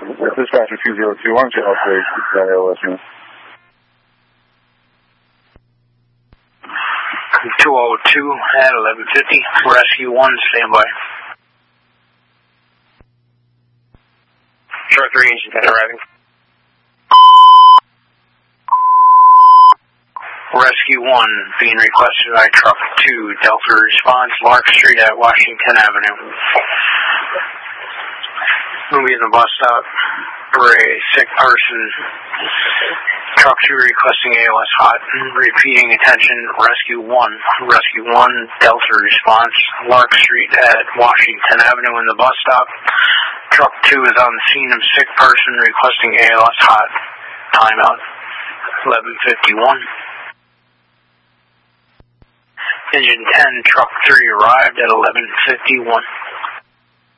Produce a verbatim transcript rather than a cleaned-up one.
Dispatcher two zero two, why don't you help the A L S unit? two oh two at eleven fifty, Rescue one, standby. Short three, engine ten arriving. Rescue one being requested by Truck two, Delta response, Lark Street at Washington Avenue. Moving the bus stop for a sick person. Truck two requesting A L S hot. Repeating attention, Rescue one. Rescue one, Delta response, Lark Street at Washington Avenue in the bus stop. Truck two is on the scene of sick person requesting A L S hot. Timeout, eleven fifty-one. Engine ten, Truck three arrived at eleven fifty-one.